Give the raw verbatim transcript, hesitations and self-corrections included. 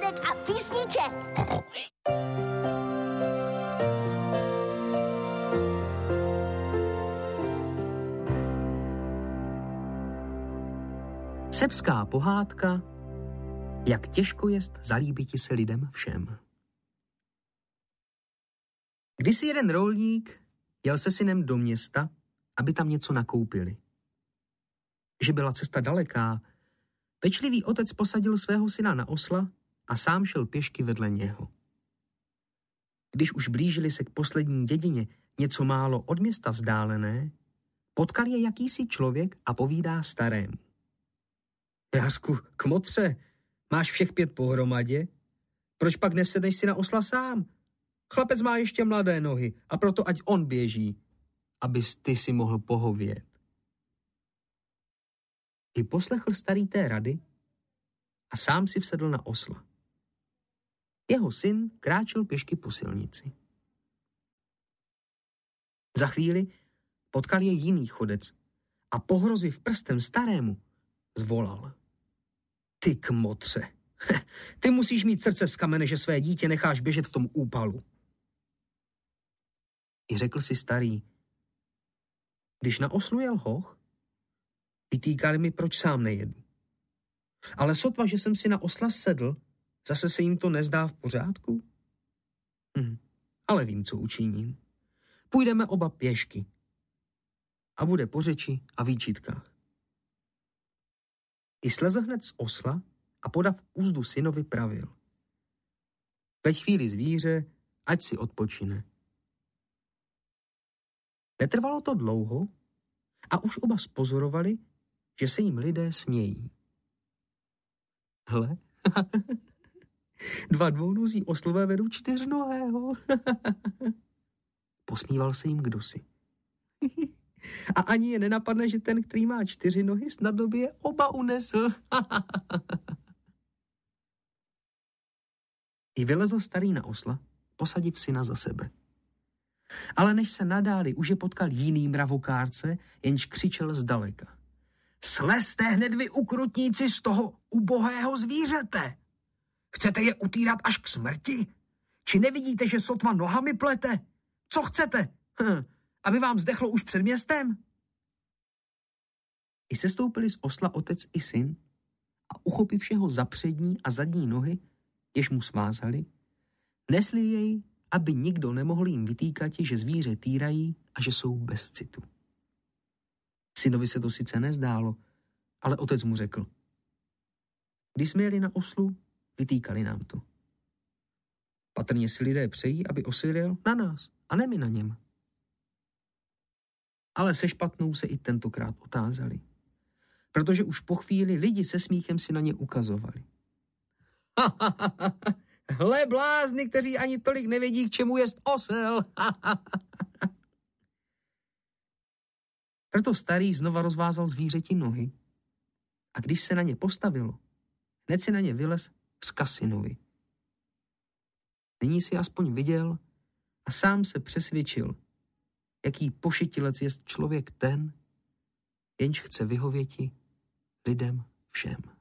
pohádek a písniček. Srbská pohádka, jak těžko jest zalíbiti se lidem všem. Kdysi jeden rolník jel se synem do města, aby tam něco nakoupili. Že byla cesta daleká, pečlivý otec posadil svého syna na osla a sám šel pěšky vedle něho. Když už blížili se k poslední dědině, něco málo od města vzdálené, potkal je jakýsi člověk a povídá starému. Jářku, kmotře, máš všech pět pohromadě? Proč pak nevsedneš si na osla sám? Chlapec má ještě mladé nohy a proto ať on běží, abys ty si mohl pohovět. I poslechl starý té rady a sám si vsedl na osla. Jeho syn kráčel pěšky po silnici. Za chvíli potkal je jiný chodec a pohroziv prstem starému zvolal. Ty kmotře, ty musíš mít srdce z kamene, že své dítě necháš běžet v tom úpalu. I řekl si starý, když na oslu jel hoch, vytýkali mi, proč sám nejedu. Ale sotva, že jsem si na osla sedl, zase se jim to nezdá v pořádku? Hm, ale vím, co učiním. Půjdeme oba pěšky. A bude po řeči a výčitkách. I slezl hned z osla a podav úzdu synovi pravil. Veď chvíli zvíře, ať si odpočine. Netrvalo to dlouho a už oba spozorovali, že se jim lidé smějí. Hle, dva dvounozí oslové vedou čtyřnohého. Posmíval se jim kdosi. A ani je nenapadne, že ten, který má čtyři nohy, snadno by je oba unesl. I vylezl starý na osla, posadiv syna za sebe. Ale než se nadáli, už je potkal jiný mravokárce, jenž křičel zdaleka. Slezte hned vy ukrutníci z toho ubohého zvířete! Chcete je utírat až k smrti? Či nevidíte, že sotva nohami plete? Co chcete? Hm, aby vám zdechlo už před městem? I sestoupili z osla otec i syn a uchopivši ho za přední a zadní nohy, jež mu svázali, nesli jej, aby nikdo nemohl jim vytýkat, že zvíře týrají a že jsou bez citu. Synovi se to sice nezdálo, ale otec mu řekl. Když jsme jeli na oslu, vytýkali nám to. Patrně si lidé přejí, aby osl jel na nás a ne my na něm. Ale se špatnou se i tentokrát otázali, protože už po chvíli lidi se smíchem si na ně ukazovali. Hle blázni, kteří ani tolik nevědí, k čemu jest osel. Proto starý znova rozvázal zvířeti nohy a když se na ně postavilo, hned si na ně vylez vzkaz synovi. Nyní si aspoň viděl a sám se přesvědčil, jaký pošetilec jest člověk ten, jenž chce vyhověti lidem všem.